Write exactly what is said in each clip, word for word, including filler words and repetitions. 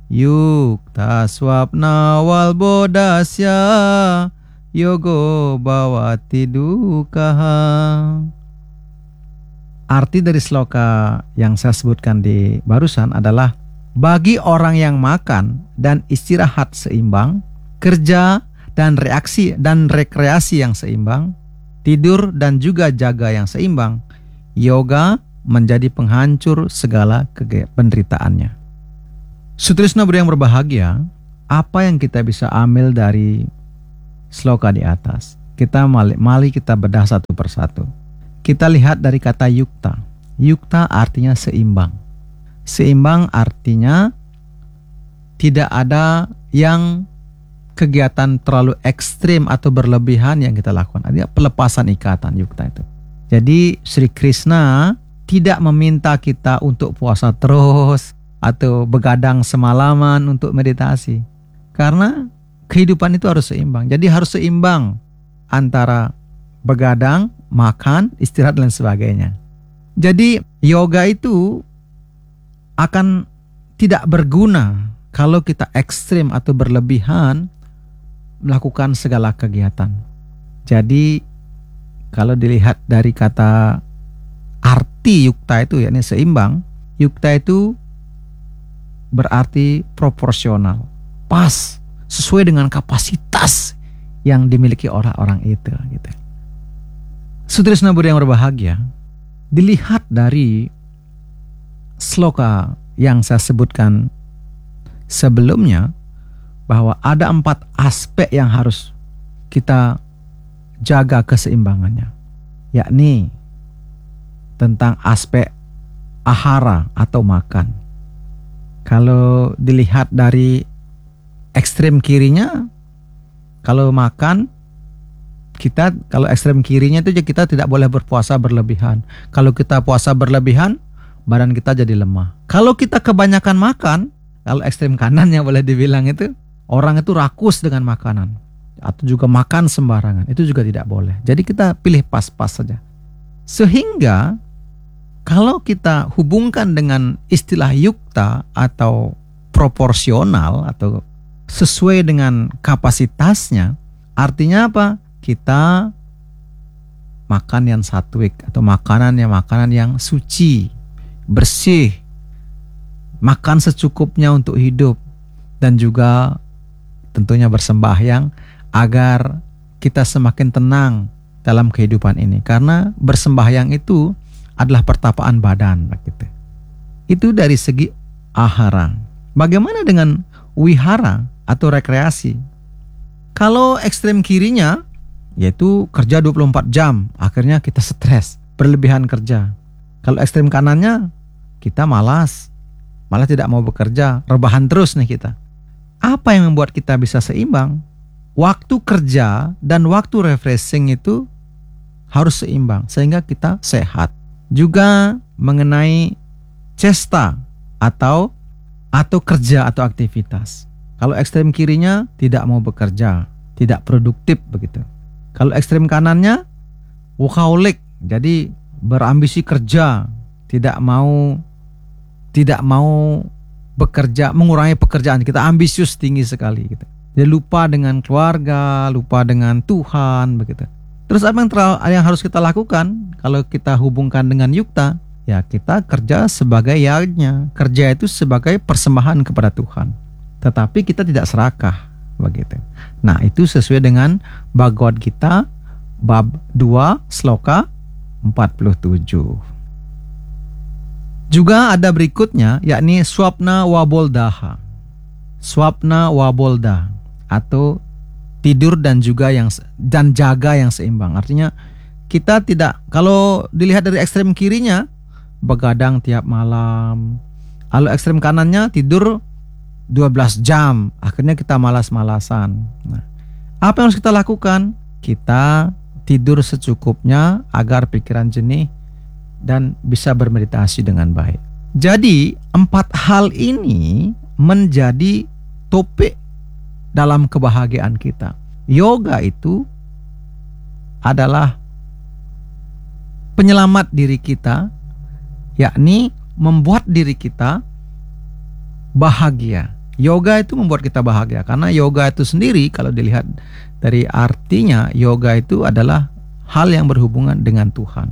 Yukta swapna wal bodasya yogo bawati dukaha. Arti dari sloka yang saya sebutkan di barusan adalah bagi orang yang makan dan istirahat seimbang, kerja dan reaksi dan rekreasi yang seimbang, tidur dan juga jaga yang seimbang, yoga menjadi penghancur segala penderitaannya. Sutrisna yang berbahagia, apa yang kita bisa ambil dari sloka di atas? Kita mali, mali kita bedah satu persatu. Kita lihat dari kata yukta. Yukta artinya seimbang. Seimbang artinya tidak ada yang kegiatan terlalu ekstrim atau berlebihan yang kita lakukan. Artinya pelepasan ikatan yukta itu. Jadi Sri Krishna tidak meminta kita untuk puasa terus atau begadang semalaman untuk meditasi. Karena kehidupan itu harus seimbang. Jadi harus seimbang antara begadang, makan, istirahat dan sebagainya. Jadi yoga itu akan tidak berguna kalau kita ekstrim atau berlebihan melakukan segala kegiatan. Jadi kalau dilihat dari kata arti yukta itu, yakni seimbang, yukta itu berarti proporsional, pas, sesuai dengan kapasitas yang dimiliki orang-orang itu. Gitu. Sutrisna Buddha yang berbahagia, dilihat dari sloka yang saya sebutkan sebelumnya, bahwa ada empat aspek yang harus kita jaga keseimbangannya, yakni tentang aspek ahara atau makan. Kalau dilihat dari ekstrem kirinya, kalau makan, kita kalau ekstrem kirinya itu kita tidak boleh berpuasa berlebihan. Kalau kita puasa berlebihan, badan kita jadi lemah. Kalau kita kebanyakan makan, kalau ekstrem kanannya boleh dibilang itu, orang itu rakus dengan makanan. Atau juga makan sembarangan, itu juga tidak boleh. Jadi kita pilih pas-pas saja. Sehingga kalau kita hubungkan dengan istilah yukta atau proporsional atau sesuai dengan kapasitasnya, artinya apa? Kita makan yang satwik atau makanan yang makanan yang suci, bersih, makan secukupnya untuk hidup, dan juga tentunya bersembahyang agar kita semakin tenang dalam kehidupan ini. Karena bersembahyang itu adalah pertapaan badan. Gitu. Itu dari segi ahara. Bagaimana dengan wihara atau rekreasi? Kalau ekstrem kirinya, yaitu kerja dua puluh empat jam, akhirnya kita stres, berlebihan kerja. Kalau ekstrem kanannya, kita malas, malah tidak mau bekerja, rebahan terus nih kita. Apa yang membuat kita bisa seimbang? Waktu kerja dan waktu refreshing itu harus seimbang, sehingga kita sehat. Juga mengenai cesta atau atau kerja atau aktivitas. Kalau ekstrem kirinya tidak mau bekerja, tidak produktif begitu. Kalau ekstrem kanannya workaholic, jadi berambisi kerja, tidak mau tidak mau bekerja, mengurangi pekerjaan. Kita ambisius tinggi sekali gitu. Dia lupa dengan keluarga, lupa dengan Tuhan begitu. Terus apa yang, ter- yang harus kita lakukan kalau kita hubungkan dengan yukta? Ya kita kerja sebagai yajna. Kerja itu sebagai persembahan kepada Tuhan. Tetapi kita tidak serakah begitu. Nah, itu sesuai dengan Bhagavad Gita bab dua sloka empat puluh tujuh. Juga ada berikutnya, yakni swapna waboldaha. Swapna wabolda atau tidur dan juga yang dan jaga yang seimbang. Artinya kita tidak, kalau dilihat dari ekstrem kirinya begadang tiap malam, lalu ekstrem kanannya tidur dua belas jam, akhirnya kita malas-malasan. Nah, apa yang harus kita lakukan? Kita tidur secukupnya agar pikiran jernih dan bisa bermeditasi dengan baik. Jadi empat hal ini menjadi topik dalam kebahagiaan kita. Yoga itu adalah penyelamat diri kita, yakni membuat diri kita bahagia. Yoga itu membuat kita bahagia karena yoga itu sendiri kalau dilihat dari artinya, yoga itu adalah hal yang berhubungan dengan Tuhan.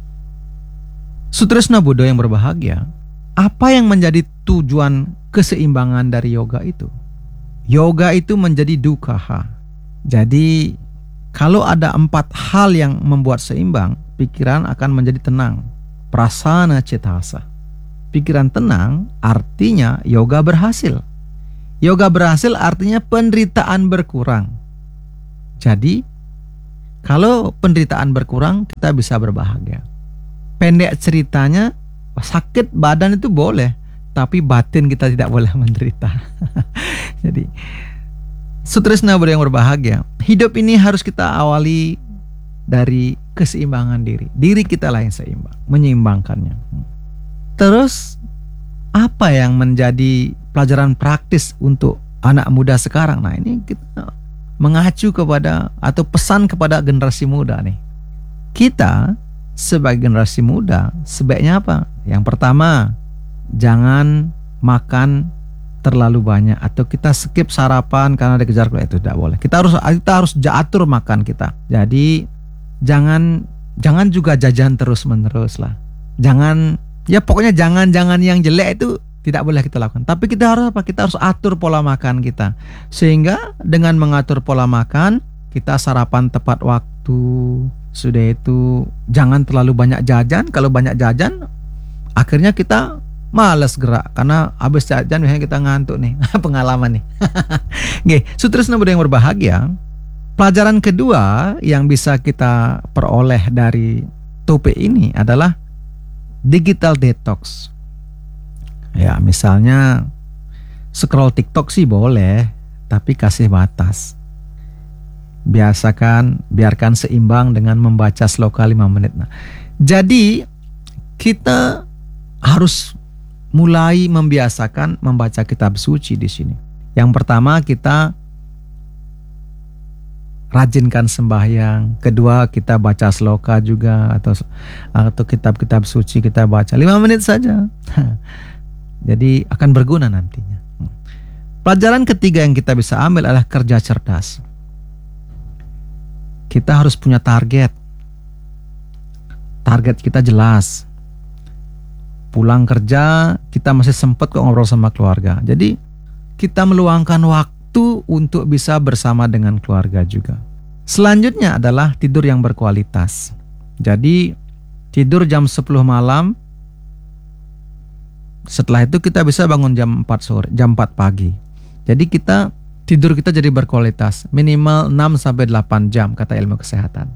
Sutresna Buddha yang berbahagia, apa yang menjadi tujuan keseimbangan dari yoga itu? Yoga itu menjadi dukkha. Jadi kalau ada empat hal yang membuat seimbang, pikiran akan menjadi tenang. Prasana cetasa. Pikiran tenang artinya yoga berhasil. Yoga berhasil artinya penderitaan berkurang. Jadi kalau penderitaan berkurang, kita bisa berbahagia. Pendek ceritanya, sakit badan itu boleh, tapi batin kita tidak boleh menderita. Jadi Sutresna Buddha yang berbahagia, hidup ini harus kita awali dari keseimbangan diri. Diri kita lah yang seimbang, menyeimbangkannya. Terus apa yang menjadi pelajaran praktis untuk anak muda sekarang? Nah, ini kita mengacu kepada atau pesan kepada generasi muda nih. Kita sebagai generasi muda sebaiknya apa? Yang pertama, jangan makan terlalu banyak atau kita skip sarapan karena dikejar kuliah, itu tidak boleh. Kita harus kita harus atur makan kita. Jadi jangan jangan juga jajan terus-menerus lah. Jangan ya pokoknya jangan-jangan yang jelek itu tidak boleh kita lakukan. Tapi kita harus apa? Kita harus atur pola makan kita. Sehingga dengan mengatur pola makan, kita sarapan tepat waktu. Sudah itu jangan terlalu banyak jajan. Kalau banyak jajan, akhirnya kita malas gerak karena habis jajan biasanya kita ngantuk nih. Pengalaman nih. Oke, Sutresna Buddha yang berbahagia. Pelajaran kedua yang bisa kita peroleh dari topik ini adalah digital detox. Ya, misalnya scroll TikTok sih boleh, tapi kasih batas. Biasakan, biarkan seimbang dengan membaca sloka lima menit. Nah, jadi kita harus mulai membiasakan membaca kitab suci di sini. Yang pertama, kita rajinkan sembahyang. Kedua, kita baca sloka juga atau atau kitab-kitab suci kita baca lima menit saja. Jadi akan berguna nantinya. Pelajaran ketiga yang kita bisa ambil adalah kerja cerdas. Kita harus punya target. Target kita jelas. Pulang kerja kita masih sempat kok ngobrol sama keluarga. Jadi kita meluangkan waktu untuk bisa bersama dengan keluarga juga. Selanjutnya adalah tidur yang berkualitas. Jadi tidur jam sepuluh malam. Setelah itu kita bisa bangun jam empat sore, jam empat pagi. Jadi kita tidur kita jadi berkualitas, minimal enam sampai delapan jam kata ilmu kesehatan.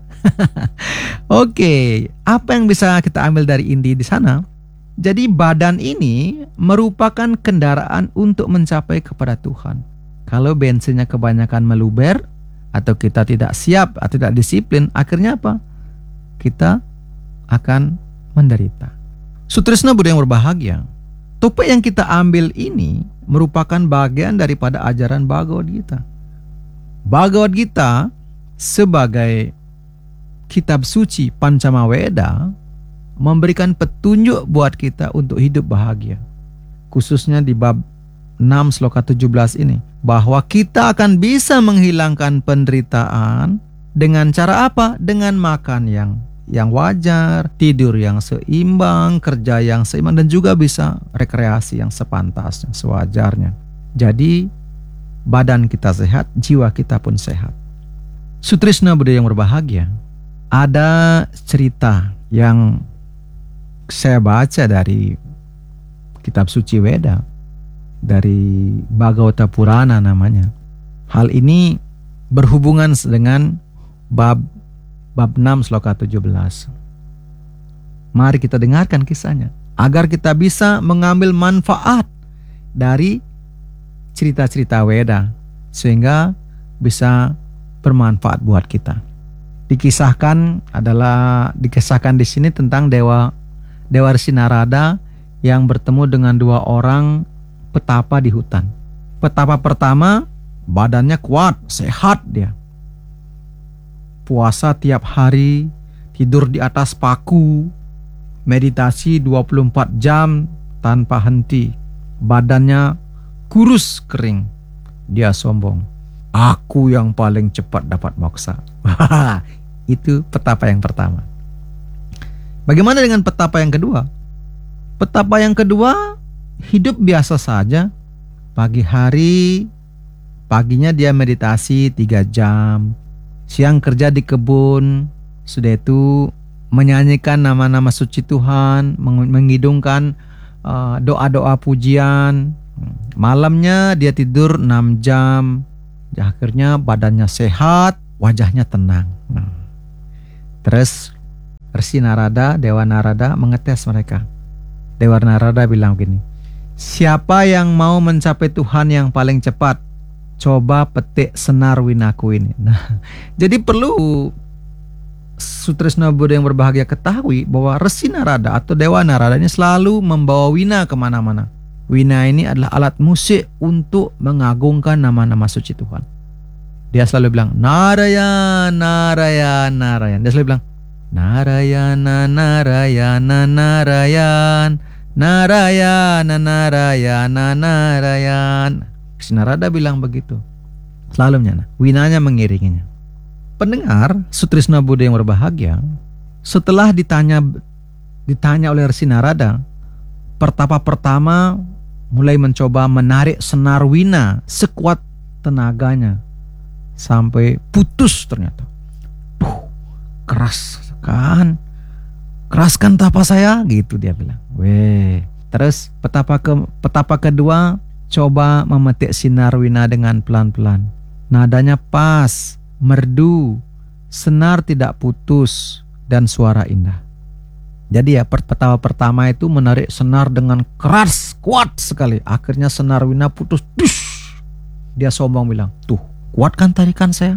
Oke, apa yang bisa kita ambil dari inti di sana? Jadi badan ini merupakan kendaraan untuk mencapai kepada Tuhan. Kalau bensinnya kebanyakan meluber atau kita tidak siap atau tidak disiplin, akhirnya apa? Kita akan menderita. Sutresna Buddha yang berbahagia, topik yang kita ambil ini merupakan bagian daripada ajaran Bhagavad Gita. Bhagavad Gita sebagai kitab suci Pancama Weda memberikan petunjuk buat kita untuk hidup bahagia. Khususnya di bab enam sloka tujuh belas ini, bahwa kita akan bisa menghilangkan penderitaan dengan cara apa? Dengan makan yang yang wajar, tidur yang seimbang, kerja yang seimbang, dan juga bisa rekreasi yang sepantasnya, sewajarnya. Jadi badan kita sehat, jiwa kita pun sehat. Sutresna Buddha yang berbahagia, ada cerita yang saya baca dari kitab suci Weda, dari Bhagavata Purana namanya. Hal ini berhubungan dengan bab Bab enam sloka tujuh belas. Mari kita dengarkan kisahnya agar kita bisa mengambil manfaat dari cerita-cerita Weda sehingga bisa bermanfaat buat kita. Dikisahkan adalah dikisahkan di sini tentang dewa Dewa Resi Narada yang bertemu dengan dua orang petapa di hutan. Petapa pertama badannya kuat, sehat dia. Puasa tiap hari, tidur di atas paku, meditasi dua puluh empat jam tanpa henti. Badannya kurus kering. Dia sombong. Aku yang paling cepat dapat moksa. Itu petapa yang pertama. Bagaimana dengan petapa yang kedua? Petapa yang kedua hidup biasa saja. Pagi hari, paginya dia meditasi tiga jam. Siang kerja di kebun. Sudah itu menyanyikan nama-nama suci Tuhan, mengidungkan uh, doa-doa pujian. Malamnya dia tidur enam jam. Akhirnya badannya sehat, wajahnya tenang. Nah, terus Rsi Narada, Dewa Narada mengetes mereka. Dewa Narada bilang begini, siapa yang mau mencapai Tuhan yang paling cepat, coba petik senar winaku ini. Nah, jadi perlu Sutresna Buddha yang berbahagia ketahui bahwa Rsi Narada atau Dewa Narada ini selalu membawa wina kemana-mana. Wina ini adalah alat musik untuk mengagungkan nama-nama suci Tuhan. Dia selalu bilang Narayana, Narayana, Narayana. Dia selalu bilang Narayana, Narayana, Narayana, Narayana, Narayana, Narayana. Rsi Narada bilang begitu. Selalu nyana. Winanya mengiringinya. Pendengar Sutresna Buddha yang berbahagia, setelah ditanya ditanya oleh Rsi Narada, pertapa pertama mulai mencoba menarik senar wina sekuat tenaganya sampai putus ternyata. Duh, keras kan? Keras kan tapa saya? Gitu dia bilang. Weh. Terus petapa ke petapa kedua coba memetik sinar wina dengan pelan-pelan. Nadanya pas, merdu, senar tidak putus dan suara indah. Jadi ya petapa pertama itu menarik senar dengan keras, kuat sekali. Akhirnya senar wina putus. Dush! Dia sombong bilang, tuh kuat kan tarikan saya?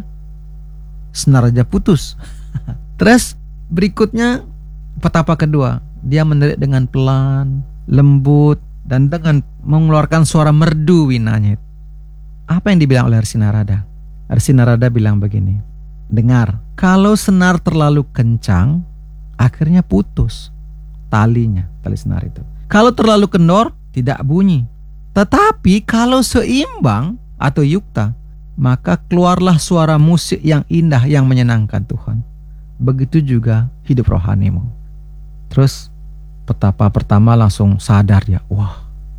Senar aja putus. Terus berikutnya petapa kedua. Dia menarik dengan pelan, lembut, dan dengan mengeluarkan suara merdu winanya. Apa yang dibilang oleh Rsi Narada? Rsi Narada bilang begini, dengar, kalau senar terlalu kencang, akhirnya putus talinya, tali senar itu. Kalau terlalu kendor, tidak bunyi. Tetapi kalau seimbang atau yukta, maka keluarlah suara musik yang indah yang menyenangkan Tuhan. Begitu juga hidup rohanimu. Terus petapa pertama langsung sadar dia, wah,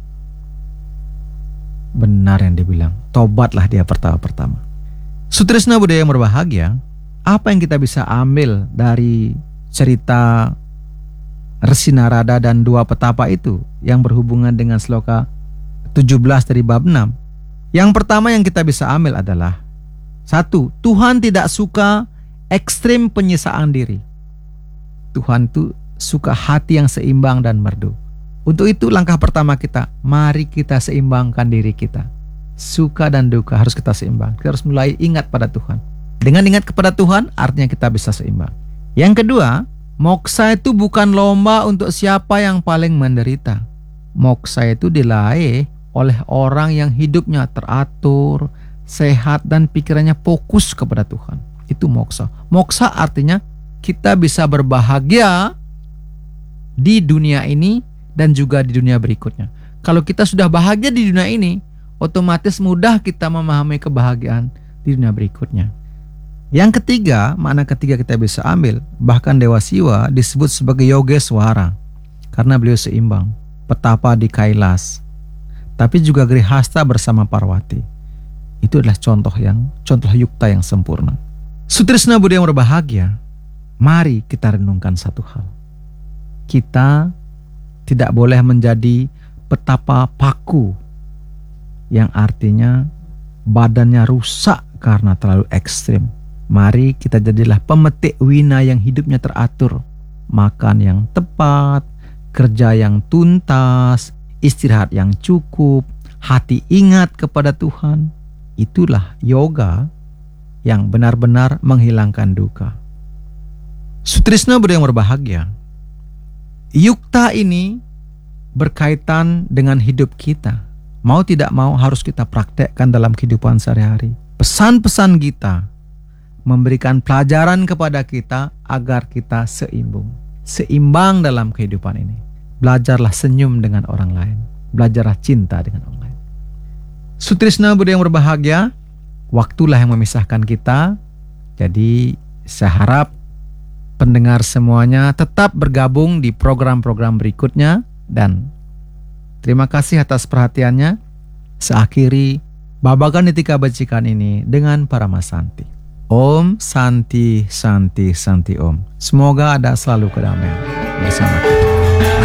benar yang dibilang. Tobatlah dia petapa pertama. Sutresna Buddha yang berbahagia, apa yang kita bisa ambil dari cerita Rsi Narada dan dua petapa itu yang berhubungan dengan sloka tujuh belas dari bab enam? Yang pertama yang kita bisa ambil adalah satu, Tuhan tidak suka ekstrim penyisaan diri. Tuhan itu suka hati yang seimbang dan merdu. Untuk itu langkah pertama kita, mari kita seimbangkan diri kita. Suka dan duka harus kita seimbang. Kita harus mulai ingat pada Tuhan. Dengan ingat kepada Tuhan, artinya kita bisa seimbang. Yang kedua, moksa itu bukan lomba untuk siapa yang paling menderita. Moksa itu diraih oleh orang yang hidupnya teratur, sehat, dan pikirannya fokus kepada Tuhan. Itu moksa. Moksa artinya kita bisa berbahagia di dunia ini dan juga di dunia berikutnya. Kalau kita sudah bahagia di dunia ini, otomatis mudah kita memahami kebahagiaan di dunia berikutnya. Yang ketiga, makna ketiga kita bisa ambil, bahkan Dewa Siwa disebut sebagai Yogeswara karena beliau seimbang, petapa di Kailas, tapi juga Grihasta bersama Parwati. Itu adalah contoh yang contoh yukta yang sempurna. Sutresna Buddha yang berbahagia, mari kita renungkan satu hal. Kita tidak boleh menjadi petapa paku, yang artinya badannya rusak karena terlalu ekstrim. Mari kita jadilah pemetik wina yang hidupnya teratur, makan yang tepat, kerja yang tuntas, istirahat yang cukup, hati ingat kepada Tuhan. Itulah yoga yang benar-benar menghilangkan duka. Sutresna Buddha yang berbahagia, yukta ini berkaitan dengan hidup kita. Mau tidak mau harus kita praktekkan dalam kehidupan sehari-hari. Pesan-pesan Gita memberikan pelajaran kepada kita agar kita seimbang. Seimbang dalam kehidupan ini. Belajarlah senyum dengan orang lain. Belajarlah cinta dengan orang lain. Sutrisna Budi yang berbahagia, waktulah yang memisahkan kita. Jadi saya harap pendengar semuanya tetap bergabung di program-program berikutnya. Dan terima kasih atas perhatiannya. Seakhiri babagan Nitika Bacikan ini dengan Paramasanti. Om Santi Santi Santi Om. Semoga ada selalu kedamaian bersama kita.